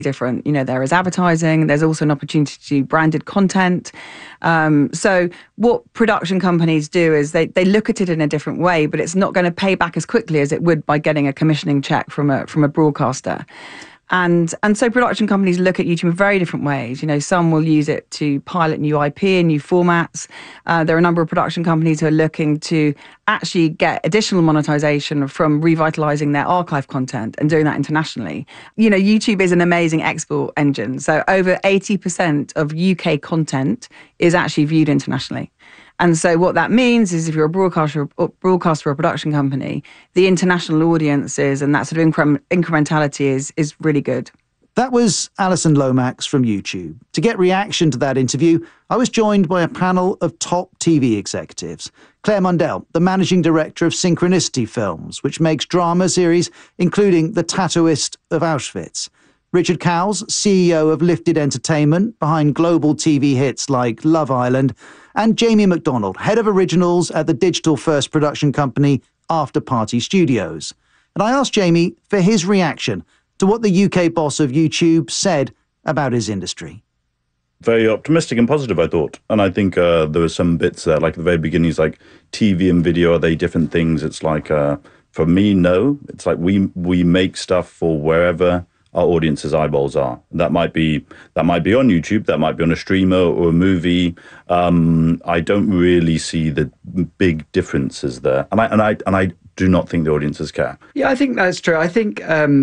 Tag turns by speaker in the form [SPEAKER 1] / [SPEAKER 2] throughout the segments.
[SPEAKER 1] different. There is advertising, there's also an opportunity to do branded content. So what production companies do is they look at it in a different way, but it's not going to pay back as quickly as it would by getting a commissioning check from a broadcaster. And so production companies look at YouTube in very different ways. Some will use it to pilot new IP and new formats. There are a number of production companies who are looking to actually get additional monetization from revitalizing their archive content and doing that internationally. YouTube is an amazing export engine. So over 80% of UK content is actually viewed internationally. And so what that means is if you're a broadcaster or a production company, the international audiences and that sort of incrementality is really good.
[SPEAKER 2] That was Alison Lomax from YouTube. To get reaction to that interview, I was joined by a panel of top TV executives. Claire Mundell, the managing director of Synchronicity Films, which makes drama series, including The Tattooist of Auschwitz. Richard Cowles, CEO of Lifted Entertainment, behind global TV hits like Love Island, and Jamie McDonald, head of originals at the digital-first production company After Party Studios. And I asked Jamie for his reaction to what the UK boss of YouTube said about his industry.
[SPEAKER 3] Very optimistic and positive, I thought. And I think there were some bits there, like at the very beginning, it's like TV and video, are they different things? It's like, for me, no. It's like we make stuff for wherever our audience's eyeballs are. That might be on YouTube, that might be on a streamer or a movie. I don't really see the big differences there, and I do not think the audiences care.
[SPEAKER 4] Yeah, I think that's true. I think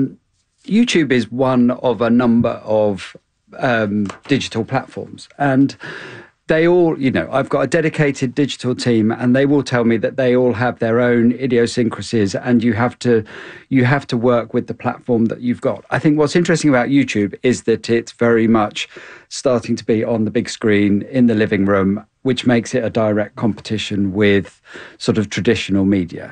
[SPEAKER 4] YouTube is one of a number of digital platforms, and they all, I've got a dedicated digital team, and they will tell me that they all have their own idiosyncrasies, and you have to work with the platform that you've got. I think what's interesting about YouTube is that it's very much starting to be on the big screen in the living room, which makes it a direct competition with sort of traditional media.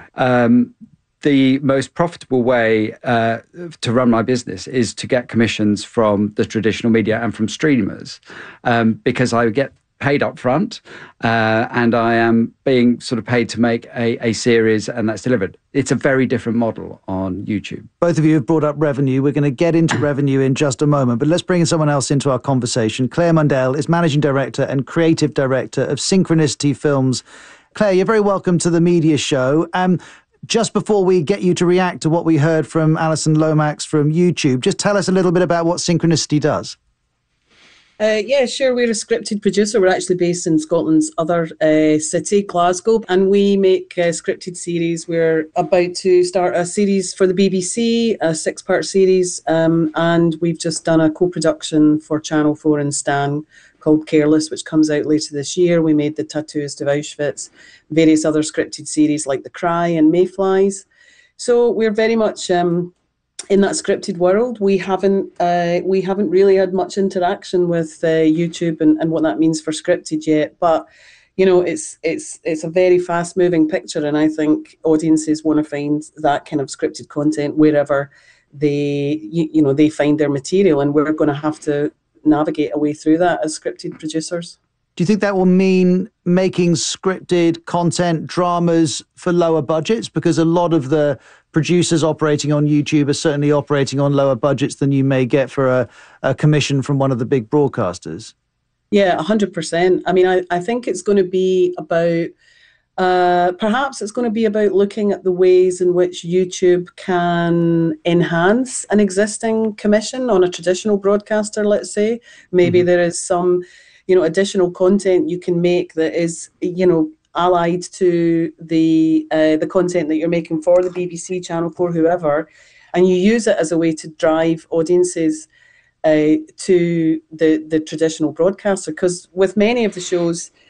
[SPEAKER 4] The most profitable way to run my business is to get commissions from the traditional media and from streamers, because I get paid up front, and I am being sort of paid to make a series, and that's delivered. It's a very different model on YouTube.
[SPEAKER 2] Both of you have brought up revenue. We're going to get into revenue in just a moment, but let's bring in someone else into our conversation. Claire Mundell is Managing Director and Creative Director of Synchronicity Films. Claire, you're very welcome to the Media Show. Just before we get you to react to what we heard from Alison Lomax from YouTube, just tell us a little bit about what Synchronicity does.
[SPEAKER 5] Yeah, sure. We're a scripted producer. We're actually based in Scotland's other city, Glasgow, and we make scripted series. We're about to start a series for the BBC, a 6-part series, and we've just done a co-production for Channel 4 and Stan called Careless, which comes out later this year. We made The Tattooist of Auschwitz, various other scripted series like The Cry and Mayflies. So we're very much in that scripted world. We haven't really had much interaction with YouTube and what that means for scripted yet. But it's a very fast moving picture, and I think audiences want to find that kind of scripted content wherever they find their material, and we're going to have to navigate a way through that as scripted producers.
[SPEAKER 2] Do you think that will mean making scripted content dramas for lower budgets? Because a lot of the producers operating on YouTube are certainly operating on lower budgets than you may get for a commission from one of the big broadcasters.
[SPEAKER 5] Yeah, 100%. I mean, I think it's going to be about, perhaps it's going to be about looking at the ways in which YouTube can enhance an existing commission on a traditional broadcaster, let's say. Maybe there is some additional content you can make that is, allied to the content that you're making for the BBC, Channel 4, whoever, and you use it as a way to drive audiences to the traditional broadcaster. Because with many of the shows,